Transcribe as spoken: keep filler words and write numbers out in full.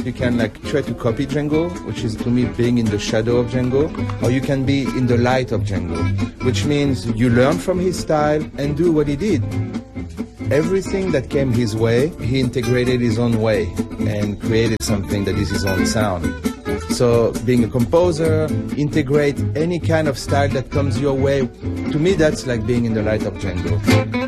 you can like try to copy Django, which is to me being in the shadow of Django, or you can be in the light of Django, which means you learn from his style and do what he did. Everything that came his way, he integrated his own way and created something that is his own sound. So being a composer, integrate any kind of style that comes your way. To me, that's like being in the light of Django.